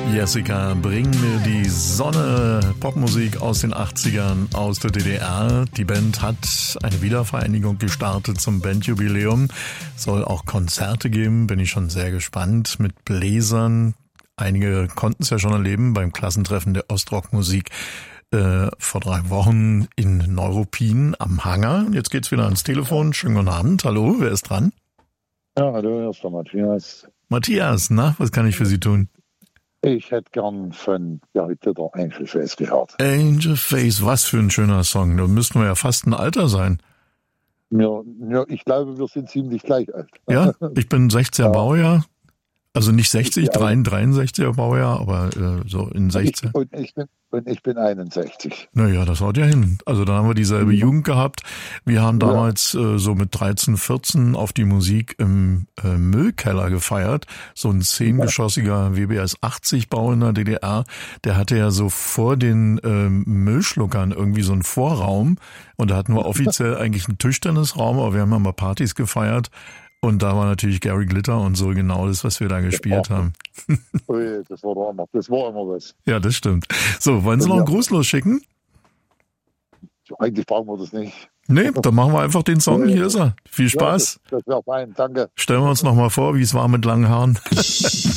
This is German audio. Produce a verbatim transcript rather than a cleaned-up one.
Jessica, bring mir die Sonne. Popmusik aus den achtzigern aus der D D R. Die Band hat eine Wiedervereinigung gestartet zum Bandjubiläum. Soll auch Konzerte geben, bin ich schon sehr gespannt, mit Bläsern. Einige konnten es ja schon erleben beim Klassentreffen der Ostrockmusik äh, vor drei Wochen in Neuruppin am Hangar. Jetzt geht's wieder ans Telefon. Schönen guten Abend. Hallo, wer ist dran? Ja, hallo, hier ist der Matthias. Matthias, na, was kann ich für Sie tun? Ich hätte gern von Gary Glitter Angel Face gehört. Angel Face, was für ein schöner Song. Da müssten wir ja fast ein Alter sein. Mir, mir, ich glaube, wir sind ziemlich gleich alt. Ja, ich bin sechziger Ja. Baujahr. Also nicht sechzig, Ich bin alt. dreiundsechziger Baujahr, aber äh, so in sechzehn. Ich, und, ich bin, und ich bin einundsechzig. Naja, das haut ja hin. Also da haben wir dieselbe Mhm. Jugend gehabt. Wir haben Ja. damals äh, so mit dreizehn, vierzehn auf die Musik im äh, Müllkeller gefeiert. So ein zehngeschossiger W B S achtzig Bau in der D D R. Der hatte ja so vor den ähm, Müllschluckern irgendwie so einen Vorraum. Und da hatten wir offiziell eigentlich einen Tischtennisraum, aber wir haben ja mal Partys gefeiert. Und da war natürlich Gary Glitter und so genau das, was wir da gespielt Ja. haben. Ui, das war doch immer, das war immer was. Ja, das stimmt. So, wollen Sie noch einen Gruß losschicken? Eigentlich brauchen wir das nicht. Nee, dann machen wir einfach den Song. Hier ist er. Viel Spaß. Ja, das das wäre fein, danke. Stellen wir uns noch mal vor, wie es war mit langen Haaren.